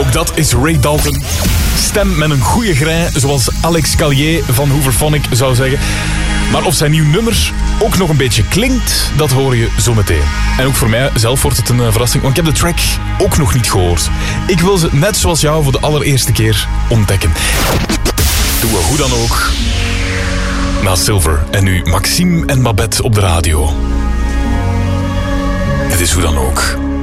Ook dat is Ray Dalton. Stem met een goede grain, zoals Alex Callier van Hooverphonic zou zeggen. Maar of zijn nieuw nummer ook nog een beetje klinkt, dat hoor je zo meteen. En ook voor mij zelf wordt het een verrassing, want ik heb de track ook nog niet gehoord. Ik wil ze net zoals jou voor de allereerste keer ontdekken. Doen we hoe dan ook. Na Silver en nu Maxime en Babette op de radio. Het is hoe dan ook.